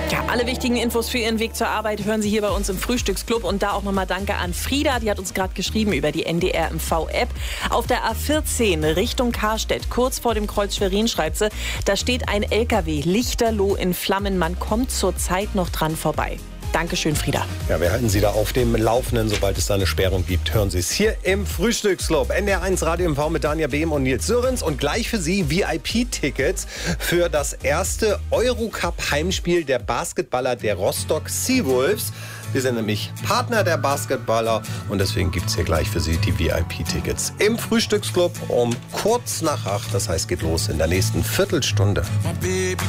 Ja, alle wichtigen Infos für Ihren Weg zur Arbeit hören Sie hier bei uns im Frühstücksclub. Und da auch nochmal Danke an Frieda, die hat uns gerade geschrieben über die NDR MV-App. Auf der A14 Richtung Karstedt, kurz vor dem Kreuz Schwerin, schreibt sie, da steht ein LKW, lichterloh in Flammen. Man kommt zur Zeit noch dran vorbei. Dankeschön, Frieda. Ja, wir halten Sie da auf dem Laufenden. Sobald es da eine Sperrung gibt, hören Sie es hier im Frühstücksclub. NDR1 Radio MV mit Danja Behm und Nils Sörens. Und gleich für Sie VIP-Tickets für das erste Eurocup-Heimspiel der Basketballer der Rostock Seawolves. Wir sind nämlich Partner der Basketballer und deswegen gibt es hier gleich für Sie die VIP-Tickets im Frühstücksclub um kurz nach 8. Das heißt, geht los in der nächsten Viertelstunde.